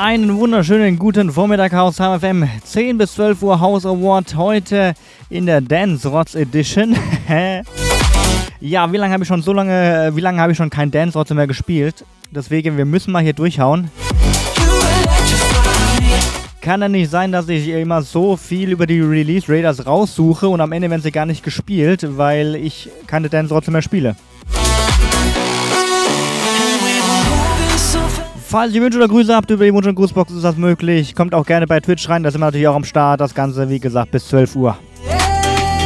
Einen wunderschönen guten Vormittag, Haus HFM. 10 bis 12 Uhr House Award heute in der Dance Rots Edition. Ja, wie lange habe ich schon kein Dance Rots mehr gespielt? Deswegen, wir müssen mal hier durchhauen. Kann ja nicht sein, dass ich immer so viel über die Release Raiders raussuche und am Ende werden sie gar nicht gespielt, weil ich keine Dance Rots mehr spiele. Falls ihr Wünsche oder Grüße habt über die Wunsch- und Grußbox, ist das möglich. Kommt auch gerne bei Twitch rein, da sind wir natürlich auch am Start. Das Ganze, wie gesagt, bis 12 Uhr.